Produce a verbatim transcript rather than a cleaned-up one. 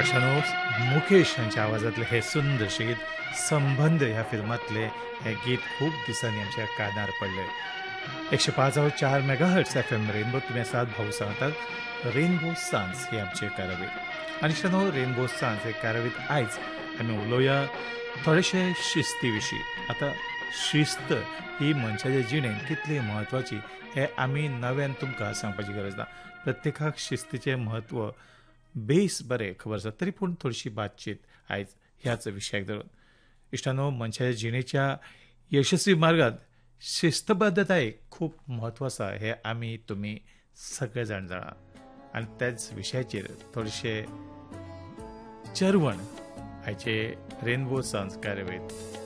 अशानो मुकेश हांच्या आवाजातले हे सुंदरशे गीत संबंध ह्या फिल्मातले हे गीत खूप दिसांनी आमच्या कानार पडले. एकशे पाच चार mega hertz F M rainbow तुम्ही सात भाऊ सांगतात रेनबो सांस ही आमचे कारवीत. आणि शनो रेनबो सांस हे कारवीत आयज आमी उलोवया थोडेशे शिस्ती विशीं. आता शिस्त ही मनशाच्या जिणेंत कितली म्हत्वाची हे आमी नव्यान तुमकां सांगपाची गरज ना. प्रत्येकाक शिस्तीचें म्हत्व बेस बरें खबर आसा, तरी पूण थोडीशी बातचीत आयज ह्याच विशयाक धरून. इश्टानो, मनशाच्या जिणेच्या यशस्वी मार्गात शिस्तबद्धतायेक खूब म्हत्व आसा हे आमी तुमी सगळे जाण जाणा. आनी त्याच विशयाचेर थोडेशे चर्वण आयचे रेनबो सांस कारवेत